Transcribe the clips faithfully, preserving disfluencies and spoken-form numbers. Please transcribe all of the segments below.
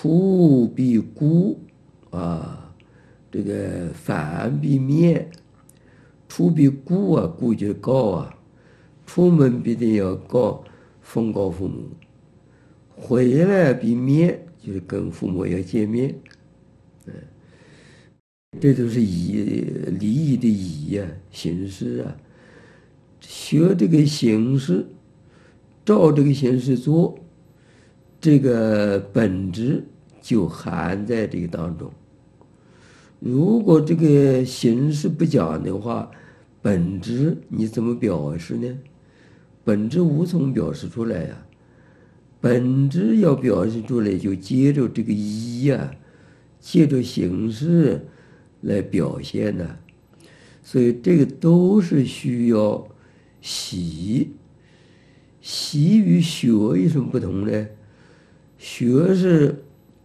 出必孤啊，这个反必面。出必孤啊，孤就是高啊，出门必定要告奉告父母，回来必面，就是跟父母要见面。嗯，这都是仪礼仪的仪呀、形式啊。学这个形式，照这个形式做，这个本质就含在这个当中。如果这个形式不讲的话，本质你怎么表示呢？本质无从表示出来呀、啊。本质要表示出来，就借着这个仪呀、啊，借着形式来表现的。所以这个都是需要习。习与学有什么不同呢？学是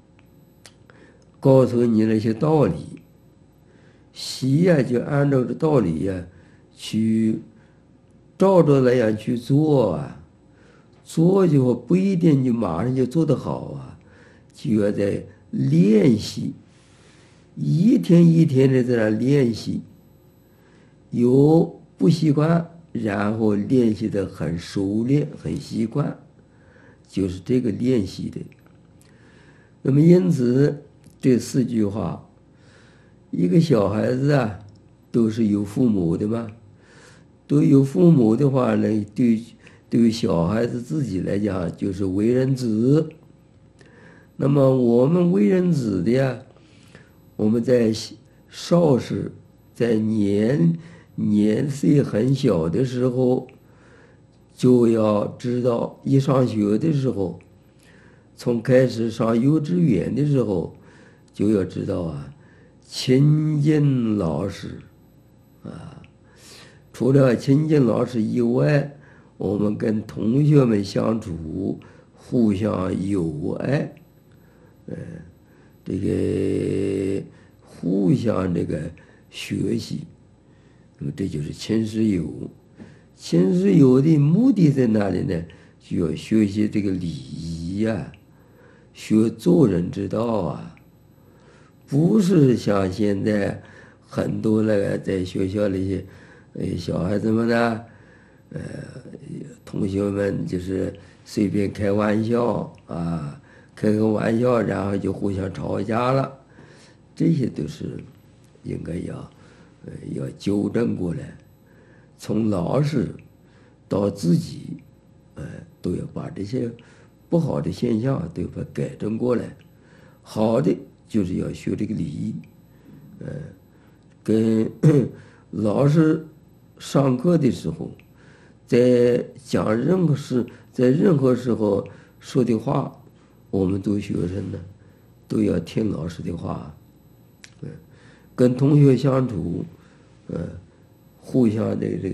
告诉你那些道理，习呀、啊、就按照这道理呀、啊、去照着那样去做啊，做就话不一定就马上就做得好啊，就要在练习，一天一天的在那练习，有不习惯，然后练习的很熟练很习惯，就是这个练习的。那么因此这四句话，一个小孩子啊都是有父母的嘛，都有父母的话呢，对对于小孩子自己来讲就是为人子。那么我们为人子的呀，我们在少时，在年年岁很小的时候，就要知道，一上学的时候，从开始上幼稚园的时候，就要知道啊，亲近老师啊。除了亲近老师以外，我们跟同学们相处，互相友爱，呃，这个互相这个学习，那么这就是亲师友。亲师友的目的在哪里呢？就要学习这个礼仪呀、啊，学做人之道啊，不是像现在很多那个在学校里，呃，小孩子们呢，呃，同学们就是随便开玩笑啊，开个玩笑，然后就互相吵架了，这些都是应该要，呃，要纠正过来。从老师到自己，呃，都要把这些不好的现象都要把改正过来。好的就是要学这个礼仪，呃，跟老师上课的时候，在讲任何事，在任何时候说的话，我们做学生呢，都要听老师的话。呃，跟同学相处，呃，互相的这个，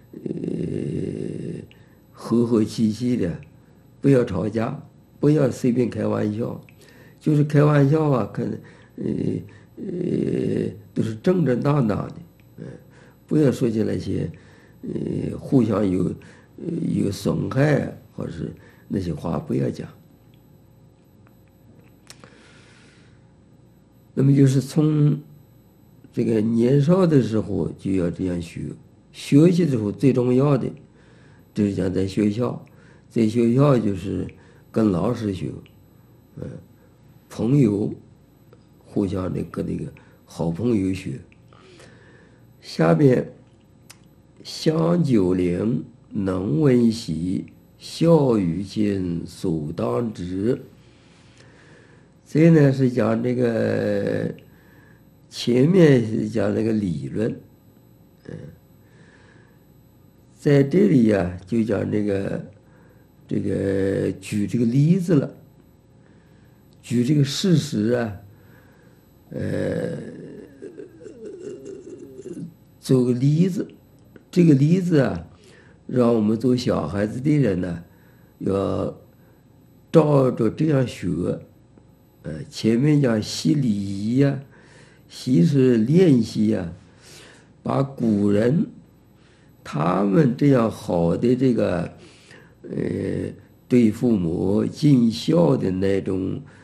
呃，和和气气的，不要吵架，不要随便开玩笑，就是开玩笑啊，可能，呃呃，都是正正当当的，呃，不要说起那些，呃，互相有有损害或者是那些话不要讲。那么就是从这个年少的时候就要这样学，学习的时候最重要的就是讲在学校，在学校就是跟老师学，嗯，朋友互相的跟那个好朋友学。下边香九龄，能温习，孝于亲，所当执。这呢是讲这个，前面是讲那个理论，嗯，在这里呀、啊、就讲这个这个举这个例子了，举这个事实啊，呃，做个例子，这个例子啊，让我们做小孩子的人呢，要照着这样学。呃，前面讲习礼仪呀，习是练习呀，把古人他们这样好的这个，呃，对父母尽孝的那种